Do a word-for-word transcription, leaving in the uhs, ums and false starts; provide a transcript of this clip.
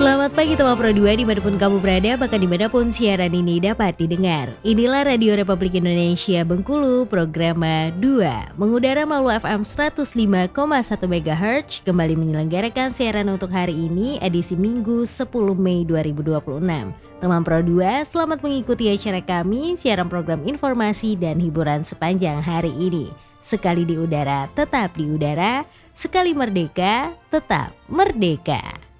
Selamat pagi teman Pro dua dimanapun kamu berada, bahkan dimanapun siaran ini dapat didengar. Inilah Radio Republik Indonesia Bengkulu, Programa dua, mengudara melalui F M seratus lima koma satu megahertz, kembali menyelenggarakan siaran untuk hari ini, edisi Minggu sepuluh Mei dua ribu dua puluh enam. Teman Pro dua, selamat mengikuti acara kami, siaran program informasi dan hiburan sepanjang hari ini. Sekali di udara, tetap di udara, sekali merdeka, tetap merdeka.